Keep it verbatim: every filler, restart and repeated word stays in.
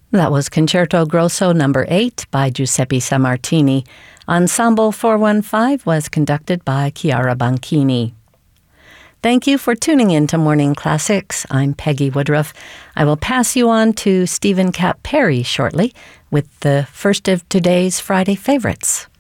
That was Concerto Grosso number eight by Giuseppe Sammartini. Ensemble four one five was conducted by Chiara Banchini. Thank you for tuning in to Morning Classics. I'm Peggy Woodruff. I will pass you on to Stephen Kapp Perry shortly with the first of today's Friday favorites.